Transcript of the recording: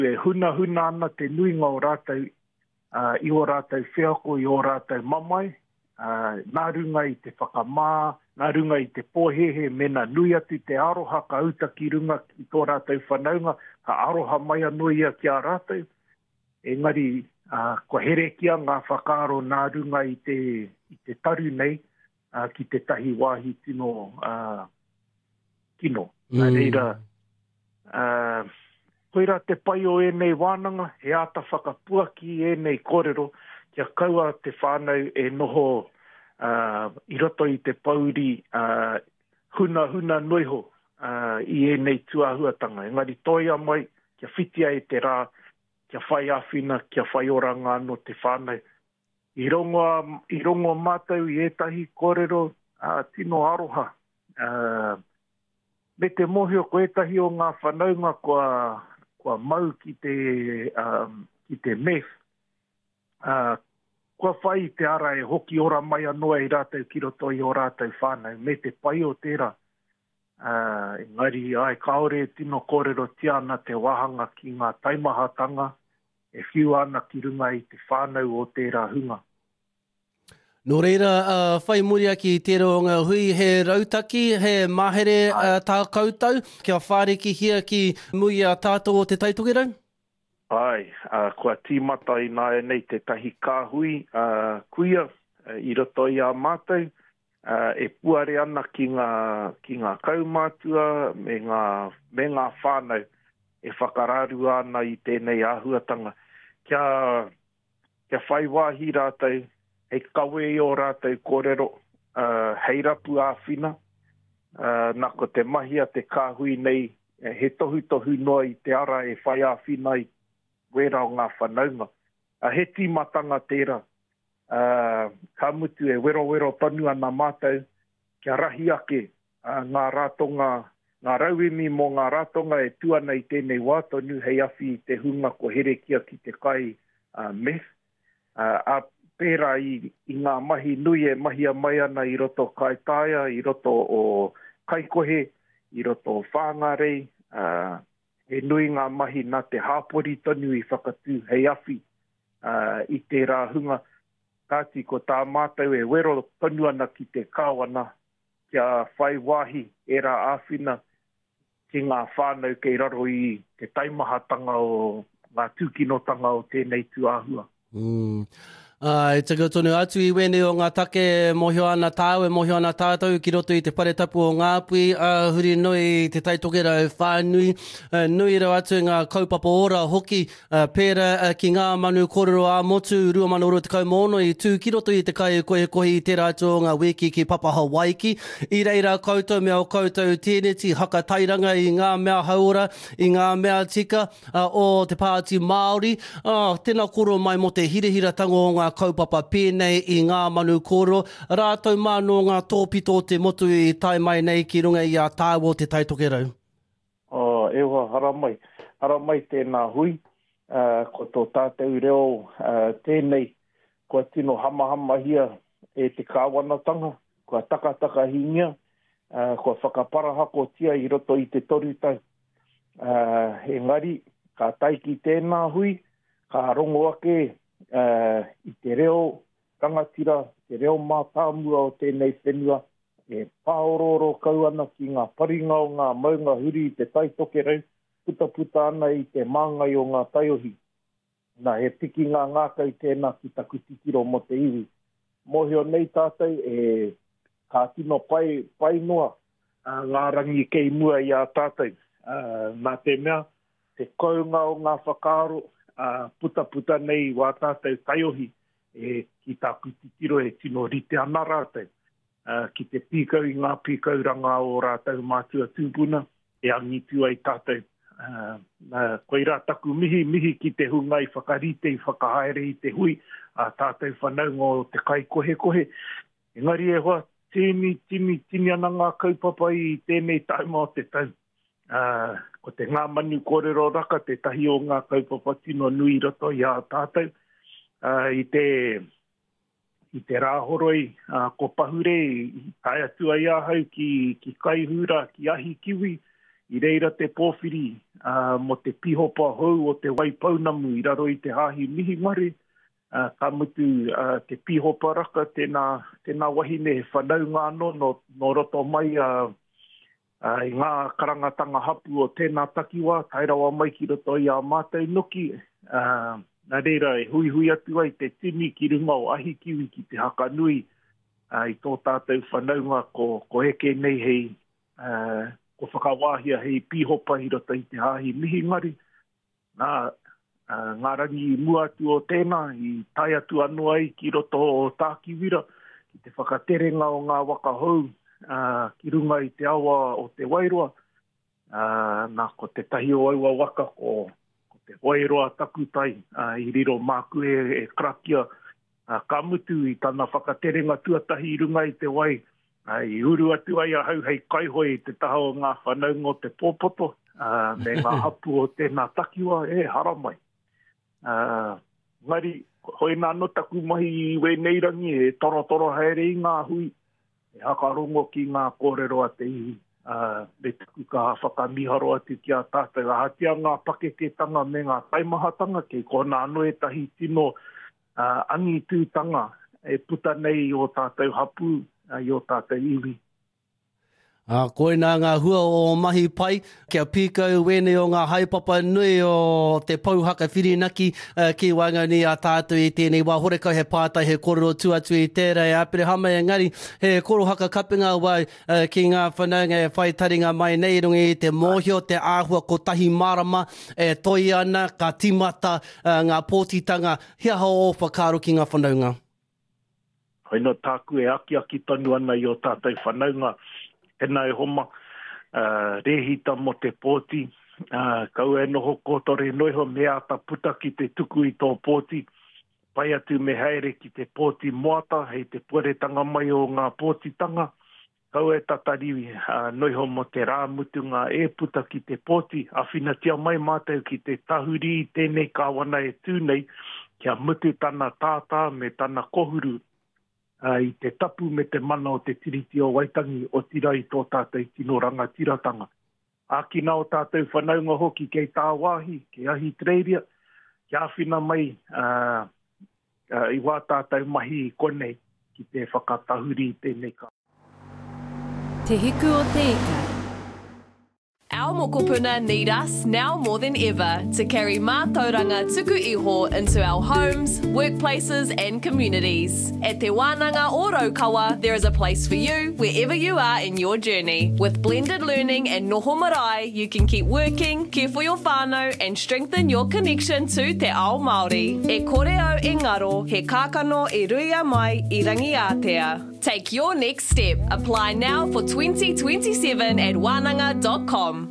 E huna ana te nuinga o rātou i o rātou whiako, i o rātou mamai, nā runga i te whakamā, nā runga i te pōhehe, mena nui atu te aroha ka uta ki runga ki tō rātou whanaunga, ka aroha mai anō ia ki a rātou. Engari, ko herekia ngā whakaaro nā runga i te taru nei, ki te tahi wāhi tino kino. Reira, koira te pai o enei wānanga, he ata whakapua ki enei kōrero, kia kaua te whānau e noho i roto i te pauri huna noiho i enei tuahuatanga. Engari toia mai, kia whitia e te rā, kia whai awhina, kia whai oranga anō te whānau. I rongo mātou i etahi kōrero tino aroha. Me te mohio ko etahi o ngā whanaunga kua mau ki te meth. Kua whai te ara e hoki ora mai anoa i rātou ki roto i o rātou whānau. Me te pai o tērā. Engari ai kaore tino kōrero tiana te wahanga ki ngā taimahatanga. E whiu ana ki runga i te whānau o tērā hunga. Nō reira, whai muri aki i te ronga hui, he rautaki, he mahere tā koutou, kia whāreki hia ki mui a tātou o te taitogerau? Ai, kua tīmata i nā e nei te tahi kāhui, kuia, i roto i a mātou, e puare ana ki ngā kaumātua, me ngā whānau, e whakararu ana i tēnei āhuatanga. Kia whai wāhi rātou, hei kawe i o rātou kōrero, hei rapu āwhina, nako te mahia te kāhui nei, he tohu noa i te ara e whai āwhina i wera o ngā whanaunga. He tīmatanga tērā, ka mutu e wero tonu ana mātou, kia rahi ake ngā rātonga, ngā rauemi mō ngā rātonga e tuana i tēnei wātonu, hei awhi i te hunga ko herekia ki te kai meth. Pērā i ngā mahi nui e mahia mai ana i roto kai tāia, i roto o kaikohe, i roto o whāngarei, e nui ngā mahi nā te hāpori tonu i whakatū hei awhi i tērā hunga. Tāti ko tā mātou e wero tonu ana ki te kāwana, kia whai wāhi e rā āwhina ki ngā whānau kei raro i te taimahatanga o ngā tūkinotanga o tēnei tuāhua. E taga tonu atu i wene o ngā take mohio ana tāu, e mohio ana tātou ki roto i te whare tapu o Ngāpui, huri noi te taitogerau whānui, nui rau atu ngā kaupapa ora hoki, pēra ki ngā manu kōrero a motu, rua manu oro te kaumono i tū ki roto i te kai kohi i tērā atu o ngā wiki ki Papa Hawaiki, i reira koutou mea o koutou tēneti haka tairanga i ngā mea haura, i ngā mea tika o te Pāti Māori, tēnā koro mai mo te hirihira tango o ngā kaupapa pēnei i ngā manu kōrero, rātou māno ngā tōpito te motu i tai mai nei ki runga i a tāu o te taitogerau. Ewa, haramai tēnā hui, ko tō tātou reo tēnei, kua tino hamahama hia e te kāwanatanga, kua takataka hingia, kua whakaparahako tia i roto i te torutau. Engari, ka taiki tēnā hui, ka rongo ake, i te reo rangatira, te reo mātāmua o tēnei whenua, e pāororo kauana ki ngā paringa o ngā maunga huri i te taitokerau, puta ana i te māngai o ngā taiohi. Nā he tiki ngā ngākau tēnā ki taku tikiro mo te iwi. Mohio nei tātou e ka tino pai noa ngā rangi kei mua i a tātou. Nā te mea, te kaunga o ngā whakaaro, puta nei wā tātou taiohi ki tāku titiro e tino rite ana rātou. Ki te pīkau i ngā pīkauranga o rātou mātua tūpuna e angitu ai tātou. Koira taku mihi ki te hunga i whakarite, i whakahaere i te hui, tātou whanaunga o te kai kohe. Engari e hoa, tini ana ngā kaupapa i tēnei tauma o te tau. Ko te ngā manu kōrero raka, te tahi o ngā kaupapa tino nui roto i a tātou. I te rāhoroi, ko pahure, i tai atua i ahau ki kaihura, ki ahi kiwi, I reira te pōwhiri mo te pihopa hou o te waipaunamu i raro i te hahi mihi mare. Ka mutu te pihopa raka tēnā wahine he whanau ngā no roto mai i ngā karangatanga hapu o tēnā takiwa, tairawa mai ki roto i a mātou nuki. Nā reira e hui atu ai te tini ki runga o ahi kiwi ki te haka nui i tō tātou whanaunga ko heke nei hei ko whakawāhia hei pihopa i roto i te hahi mihi ngari. Ngā rangi i mua atu o tēnā i tai atu anu ai ki roto o Tākiwira ki te whakaterenga o ngā waka hou ki runga i te awa o te Wairoa. Nā ko te tahi o aua waka ko te Wairoa takutai i riro māku e krakia ka mutu i tana whakaterenga tuatahi i runga i te wai. I uru atu ai a hau hei kaihoi te taha o ngā whanaunga o te pōpoto me ngā hapu o tēnā takiwa e haramai. Ngari, hoi nā no taku mahi i weneirangi e toro haere i ngā hui. E hakarongo ki ngā kōrero a te ihi. Me tuku ka whakamiharo atu ki a tātou. Hatia ngā paketetanga me ngā taimahatanga kei kona anu e tahi tino angi tūtanga e puta nei o tātou hapu. I o tātou iwi. Koe nā ngā hua o mahi pai, kia pīkau wene o ngā haipapa nui o te pauhaka whirinaki ki Waingani a tātou i tēnei wā horekau he pātai he kororo tuatu i tērā e apere hama engari he korohaka kapinga wai ki ngā whanaunga e whai taringa mai nei rungi i te mōhio, te āhua ko tahi marama e toi ana ka timata ngā pōtitanga hea hao o whakaro ki ngā whanaunga. Hoi no tāku e aki tonu ana i o tātou whanaunga. Tēnā e homa, rehita mo te pōti. Kau e noho kōtore noiho mea ta puta ki te tuku i tō pōti. Pai atu me haere ki te pōti moata, hei te pueretanga mai o ngā pōtitanga. Kau e tatariwi noiho mo te rāmutunga e puta ki te pōti. Awhinatia mai mātou ki te tahuri i tēnei kāwana e tūnei. Kia mutu tana tātā me tana kohuru. I te tapu me te mana o te tiriti o Waitangi o tira i tō tātou tino ranga tiratanga. Aki nā o tātou whanaunga hoki kei tā wāhi, kei ahi treiria, kia whina mai i wā tātou mahi i konei ki te whakatahuri i tēnei ka. Te hiku o te ika. Our mokopuna need us now more than ever to carry mātauranga tuku iho into our homes, workplaces and communities. At Te Wānanga o Raukawa, there is a place for you wherever you are in your journey. With blended learning and noho marae, you can keep working, care for your whānau and strengthen your connection to te ao Māori. E kore au e ngaro, he kākano e ruia mai I rangi Aotea. Take your next step. Apply now for 2027 at wananga.com.